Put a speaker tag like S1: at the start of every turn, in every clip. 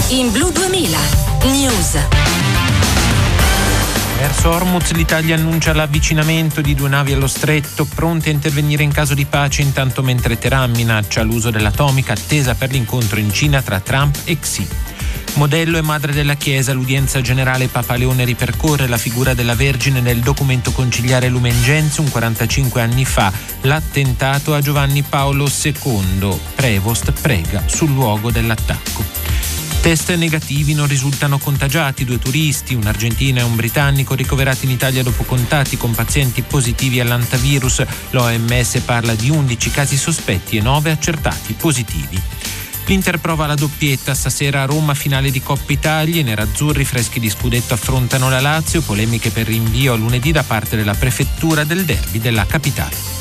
S1: in Blu 2000 News.
S2: Verso Hormuz l'Italia annuncia l'avvicinamento di 2 navi allo stretto, pronte a intervenire in caso di pace, intanto mentre Teheran minaccia l'uso dell'atomica attesa per l'incontro in Cina tra Trump e Xi. Modello e madre della Chiesa, l'udienza generale Papa Leone ripercorre la figura della Vergine nel documento conciliare Lumen Gentium 45 anni fa, l'attentato a Giovanni Paolo II. Prevost prega sul luogo dell'attacco. Test negativi, non risultano contagiati 2 turisti, un argentino e un britannico, ricoverati in Italia dopo contatti con pazienti positivi all'antivirus. L'OMS parla di 11 casi sospetti e 9 accertati positivi. L'Inter prova la doppietta, stasera a Roma finale di Coppa Italia, i nerazzurri freschi di scudetto affrontano la Lazio, polemiche per rinvio a lunedì da parte della prefettura del derby della capitale.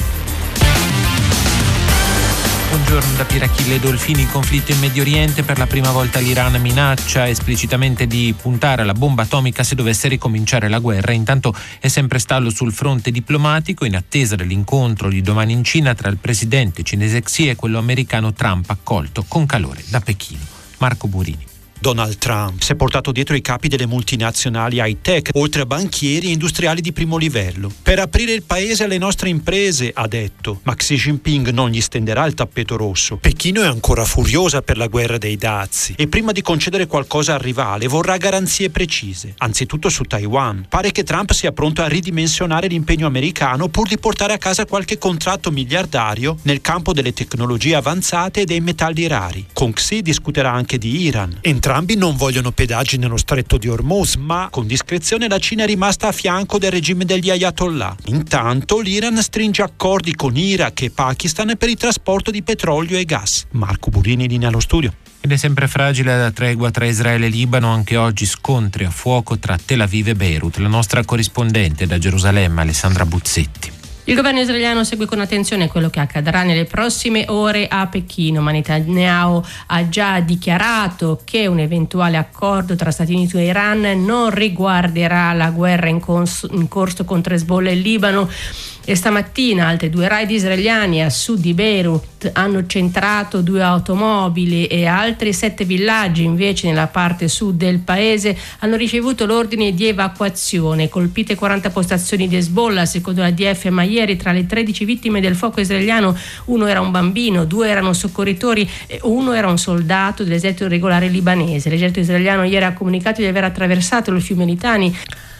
S2: Buongiorno da Pirachille Dolfini. Il conflitto in Medio Oriente, per la prima volta l'Iran minaccia esplicitamente di puntare alla bomba atomica se dovesse ricominciare la guerra. Intanto è sempre stallo sul fronte diplomatico in attesa dell'incontro di domani in Cina tra il presidente cinese Xi e quello americano Trump, accolto con calore da Pechino. Marco Burini.
S3: Donald Trump si è portato dietro i capi delle multinazionali high-tech, oltre a banchieri e industriali di primo livello. Per aprire il paese alle nostre imprese, ha detto, ma Xi Jinping non gli stenderà il tappeto rosso. Pechino è ancora furiosa per la guerra dei dazi e prima di concedere qualcosa al rivale vorrà garanzie precise, anzitutto su Taiwan. Pare che Trump sia pronto a ridimensionare l'impegno americano pur di portare a casa qualche contratto miliardario nel campo delle tecnologie avanzate e dei metalli rari. Con Xi discuterà anche di Iran. Entrambi non vogliono pedaggi nello stretto di Hormuz, ma con discrezione la Cina è rimasta a fianco del regime degli Ayatollah. Intanto l'Iran stringe accordi con Iraq e Pakistan per il trasporto di petrolio e gas. Marco Burini, linea allo studio.
S2: Ed è sempre fragile la tregua tra Israele e Libano, anche oggi scontri a fuoco tra Tel Aviv e Beirut. La nostra corrispondente da Gerusalemme, Alessandra Buzzetti.
S4: Il governo israeliano segue con attenzione quello che accadrà nelle prossime ore a Pechino, ma Netanyahu ha già dichiarato che un eventuale accordo tra Stati Uniti e Iran non riguarderà la guerra in corso contro Hezbollah e il Libano. E stamattina altri 2 raid israeliani a sud di Beirut hanno centrato 2 automobili e altri 7 villaggi invece nella parte sud del paese hanno ricevuto l'ordine di evacuazione. Colpite 40 postazioni di Hezbollah, secondo la DF, ma ieri tra le 13 vittime del fuoco israeliano 1 era un bambino, 2 erano soccorritori e 1 era un soldato dell'esercito regolare libanese. L'esercito israeliano ieri ha comunicato di aver attraversato il fiume Litani,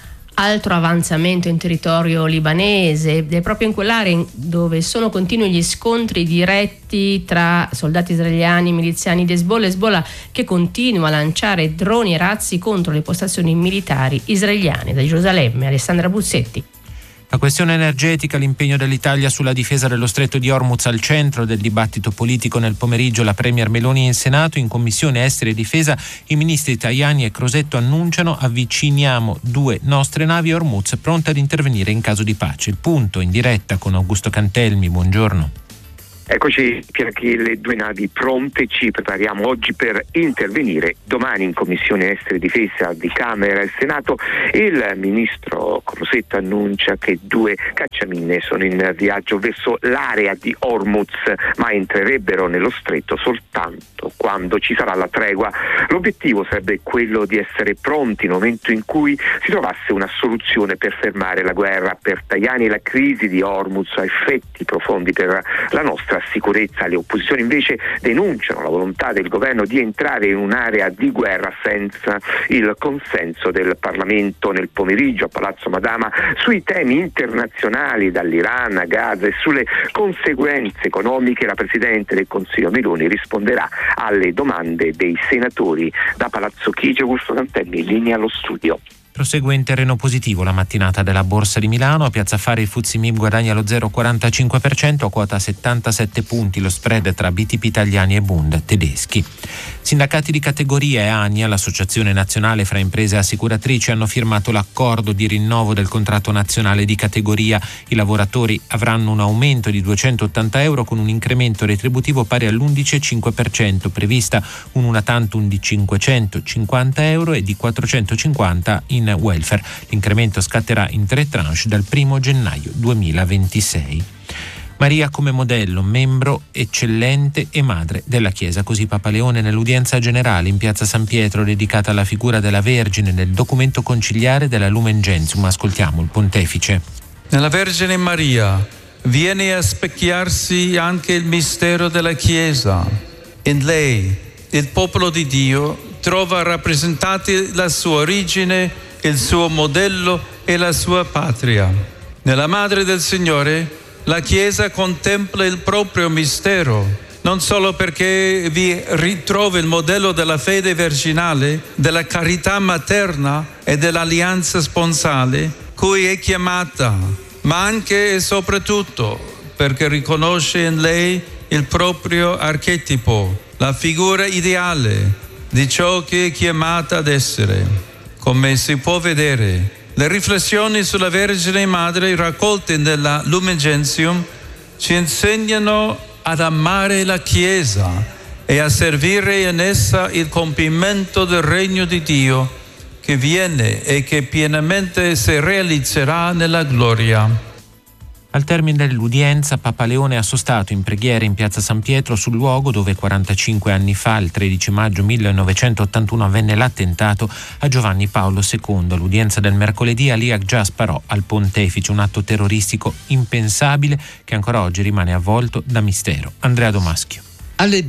S4: altro avanzamento in territorio libanese, ed è proprio in quell'area dove sono continui gli scontri diretti tra soldati israeliani e miliziani di Hezbollah che continua a lanciare droni e razzi contro le postazioni militari israeliane. Da Gerusalemme, Alessandra Buzzetti.
S2: La questione energetica, l'impegno dell'Italia sulla difesa dello stretto di Hormuz al centro del dibattito politico. Nel pomeriggio la Premier Meloni in Senato, in Commissione Esteri e Difesa, i ministri Tajani e Crosetto annunciano: avviciniamo 2 nostre navi a Hormuz pronte ad intervenire in caso di pace. Il punto in diretta con Augusto Cantelmi, buongiorno.
S5: Eccoci, le 2 navi pronte, ci prepariamo oggi per intervenire. Domani in Commissione Esteri e Difesa di Camera e Senato il ministro Crosetto annuncia che 2 cacciamine sono in viaggio verso l'area di Hormuz, ma entrerebbero nello stretto soltanto quando ci sarà la tregua. L'obiettivo sarebbe quello di essere pronti nel momento in cui si trovasse una soluzione per fermare la guerra. Per Tajani la crisi di Hormuz ha effetti profondi per la nostra sicurezza. Le opposizioni invece denunciano la volontà del governo di entrare in un'area di guerra senza il consenso del Parlamento. Nel pomeriggio a Palazzo Madama sui temi internazionali, dall'Iran a Gaza, e sulle conseguenze economiche la Presidente del Consiglio Meloni risponderà alle domande dei senatori. Da Palazzo Chigi, Augusto Cantelmi, in linea allo studio.
S2: Prosegue in terreno positivo la mattinata della Borsa di Milano. A Piazza Affari il FTSE MIB guadagna lo 0,45% a quota 77 punti, lo spread tra BTP italiani e Bund tedeschi. Sindacati di categoria e ANIA, l'Associazione Nazionale fra Imprese Assicuratrici, hanno firmato l'accordo di rinnovo del contratto nazionale di categoria. I lavoratori avranno un aumento di 280 euro con un incremento retributivo pari all'11,5%, prevista un una tantum di 550 euro e di 450 in welfare. L'incremento scatterà in 3 tranche dal 1 gennaio 2026. Maria come modello, membro eccellente e madre della Chiesa. Così Papa Leone nell'udienza generale in piazza San Pietro dedicata alla figura della Vergine nel documento conciliare della Lumen Gentium. Ascoltiamo il pontefice.
S6: Nella Vergine Maria viene a specchiarsi anche il mistero della Chiesa. In lei il popolo di Dio trova rappresentati la sua origine, il suo modello e la sua patria. Nella Madre del Signore la Chiesa contempla il proprio mistero, non solo perché vi ritrova il modello della fede virginale, della carità materna e dell'alleanza sponsale cui è chiamata, ma anche e soprattutto perché riconosce in lei il proprio archetipo, la figura ideale di ciò che è chiamata ad essere. Come si può vedere, le riflessioni sulla Vergine Madre raccolte nella Lumen Gentium ci insegnano ad amare la Chiesa e a servire in essa il compimento del regno di Dio che viene e che pienamente si realizzerà nella gloria.
S2: Al termine dell'udienza, Papa Leone ha sostato in preghiera in piazza San Pietro sul luogo dove 45 anni fa, il 13 maggio 1981, avvenne l'attentato a Giovanni Paolo II. All'udienza del mercoledì Aliak già sparò al pontefice, un atto terroristico impensabile che ancora oggi rimane avvolto da mistero. Andrea Domaschio.
S7: Alle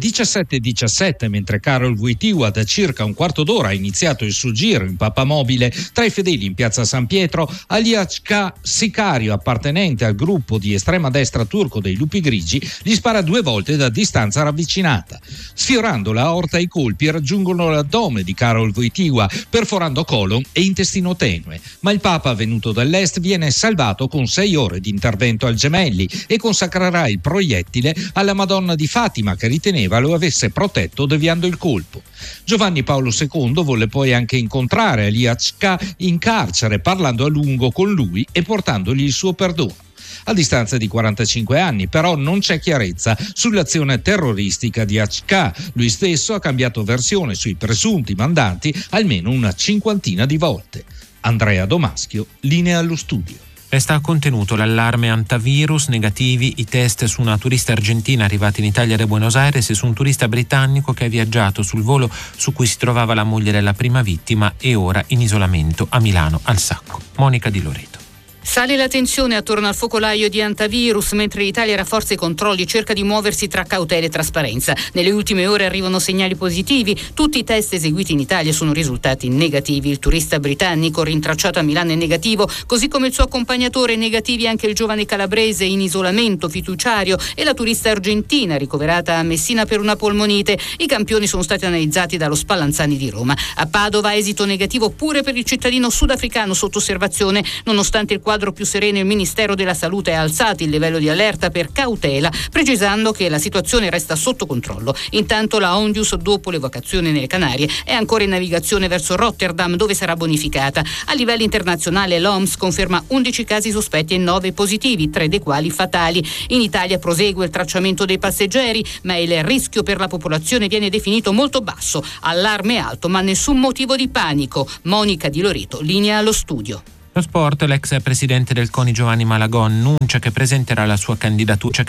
S7: 17:17, mentre Karol Wojtyła da circa un quarto d'ora ha iniziato il suo giro in pappamobile tra i fedeli in piazza San Pietro, Aliak K, sicario appartenente al gruppo di estrema destra turco dei Lupi Grigi, gli spara 2 volte da distanza ravvicinata. Sfiorando la aorta, i colpi raggiungono l'addome di Karol Wojtyła, perforando colon e intestino tenue. Ma il Papa, venuto dall'est, viene salvato con 6 ore di intervento al Gemelli e consacrerà il proiettile alla Madonna di Fatima, che riteneva lo avesse protetto deviando il colpo. Giovanni Paolo II volle poi anche incontrare Aliak K in carcere, parlando a lungo con lui e portandogli il suo perdono. A distanza di 45 anni, però, non c'è chiarezza sull'azione terroristica di Aliak K. Lui stesso ha cambiato versione sui presunti mandanti almeno una 50 di volte. Andrea Domaschio, linea allo studio.
S2: Resta contenuto l'allarme antivirus, negativi i test su una turista argentina arrivata in Italia da Buenos Aires e su un turista britannico che ha viaggiato sul volo su cui si trovava la moglie della prima vittima e ora in isolamento a Milano al Sacco. Monica Di Loreto.
S8: Sale la tensione attorno al focolaio di antivirus, mentre l'Italia rafforza i controlli e cerca di muoversi tra cautela e trasparenza. Nelle ultime ore arrivano segnali positivi. Tutti i test eseguiti in Italia sono risultati negativi. Il turista britannico rintracciato a Milano è negativo, così come il suo accompagnatore. Negativi anche il giovane calabrese in isolamento fiduciario e la turista argentina ricoverata a Messina per una polmonite. I campioni sono stati analizzati dallo Spallanzani di Roma. A Padova esito negativo pure per il cittadino sudafricano sotto osservazione. Nonostante il quadro più sereno, il Ministero della Salute ha alzato il livello di allerta per cautela, precisando che la situazione resta sotto controllo. Intanto la Ondius, dopo l'evacuazione nelle Canarie, è ancora in navigazione verso Rotterdam, dove sarà bonificata. A livello internazionale l'OMS conferma 11 casi sospetti e 9 positivi, 3 dei quali fatali. In Italia prosegue il tracciamento dei passeggeri, ma il rischio per la popolazione viene definito molto basso. Allarme alto, ma nessun motivo di panico. Monica Di Loreto, linea allo studio.
S2: Lo sport, l'ex presidente del CONI Giovanni Malagò annuncia che presenterà la sua candidatura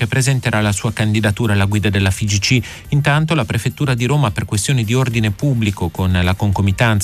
S2: alla guida della FIGC. Intanto la prefettura di Roma, per questioni di ordine pubblico con la concomitanza